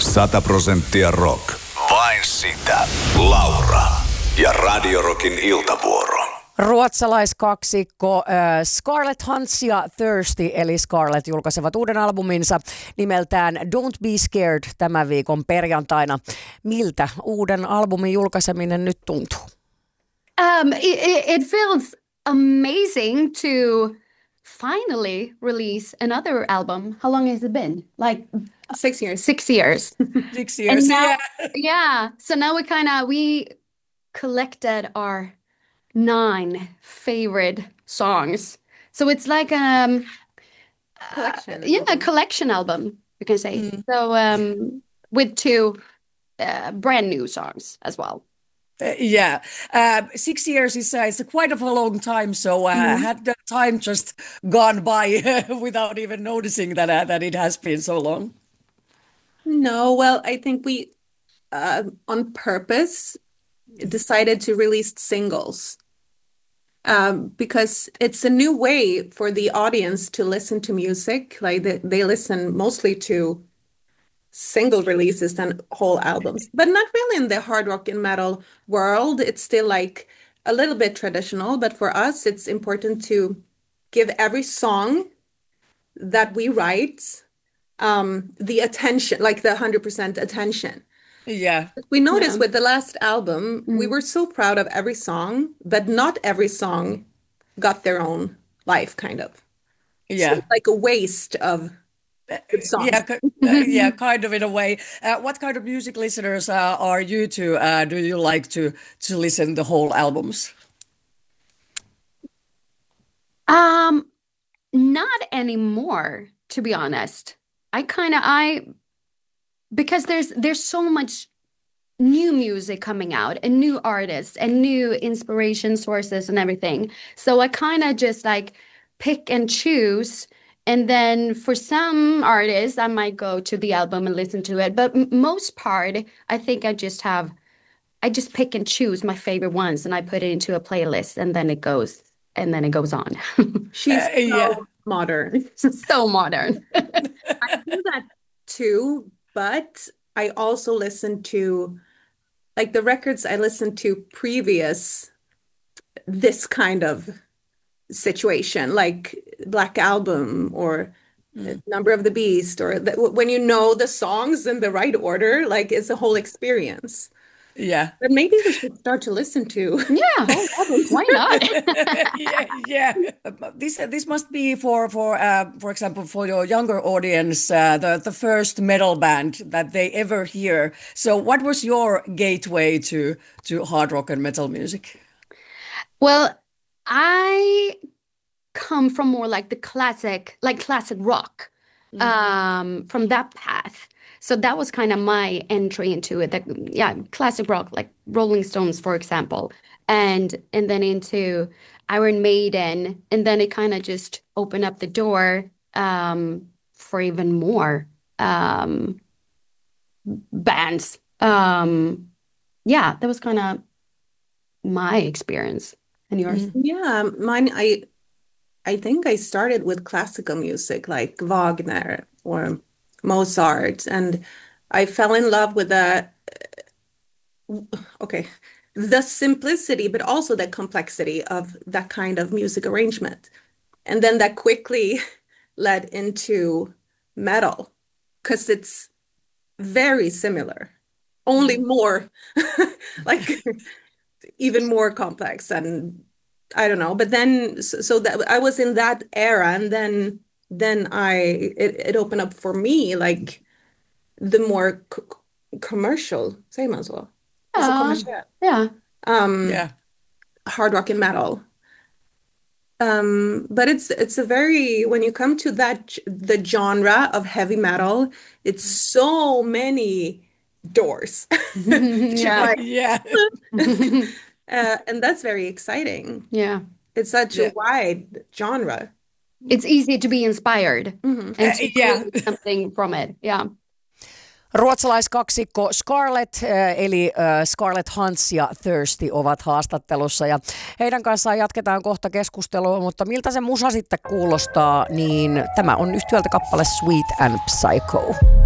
100% rock. Vain sitä. Laura ja Radio Rockin iltavuoro. Ruotsalaiskaksikko Scarlett Hans ja Thirsty, eli Scarlett, julkaisevat uuden albuminsa nimeltään Don't Be Scared tämän viikon perjantaina. Miltä uuden albumin julkaiseminen nyt tuntuu? It feels amazing to finally release another album. How long has it been? Like 6 years. 6 years. 6 years. Now, yeah. So now we collected our 9 favorite songs. So it's like Collection. a collection album, you can say. So with 2 brand new songs as well. 6 years is it's quite a long time. So had the time just gone by without even noticing that it has been so long? No, well, I think we, on purpose, decided to release singles because it's a new way for the audience to listen to music. Like they listen mostly to single releases than whole albums, but not really in the hard rock and metal world. It's still like a little bit traditional, but for us, it's important to give every song that we write the attention, like the 100% attention. Yeah. We noticed with the last album, we were so proud of every song, but not every song got their own life, kind of. Yeah. So like a waste of good songs. Yeah, kind of in a way. What kind of music listeners are you to? Do you like to listen the whole albums? Not anymore, to be honest. Because there's so much new music coming out and new artists and new inspiration sources and everything. So I kind of just like pick and choose. And then for some artists, I might go to the album and listen to it. But most part, I think I just pick and choose my favorite ones and I put it into a playlist and then it goes on. She's so modern. So modern. I do that too, but I also listen to like the records I listened to previous this kind of situation, like Black Album or Number of the Beast, or when you know the songs in the right order, like it's a whole experience. Yeah. But maybe we should start to listen to. Yeah, why not? yeah. This must be for example, for your younger audience, the first metal band that they ever hear. So, what was your gateway to hard rock and metal music? Well, I come from more like the classic rock, from that path. So that was kind of my entry into it. Classic rock, like Rolling Stones, for example, and then into Iron Maiden, and then it kind of just opened up the door for even more bands. That was kind of my experience. And yours? Yeah, mine. I think I started with classical music like Wagner or Mozart, and I fell in love with the simplicity, but also the complexity of that kind of music arrangement. And then that quickly led into metal because it's very similar, only more like even more complex, and I don't know. But then so that I was in that era, and then it opened up for me like the more commercial, same as well. Hard rock and metal. But it's a very, when you come to the genre of heavy metal, it's so many doors. And that's very exciting. Yeah. It's such a wide genre. It's easy to be inspired and to create something from it. Yeah. Ruotsalaiskaksikko Scarlett, eli Scarlett Hans ja Thirsty ovat haastattelussa ja heidän kanssaan jatketaan kohta keskustelua, mutta miltä se musa sitten kuulostaa, niin tämä on yhtiöltä kappale Sweet and Psycho.